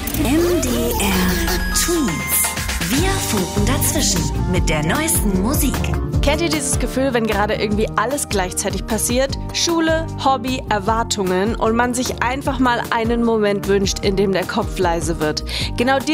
MDR Twins. Wir funken dazwischen mit der neuesten Musik. Kennt ihr dieses Gefühl, wenn gerade irgendwie alles gleichzeitig passiert? Schule, Hobby, Erwartungen und man sich einfach mal einen Moment wünscht, in dem der Kopf leise wird. Genau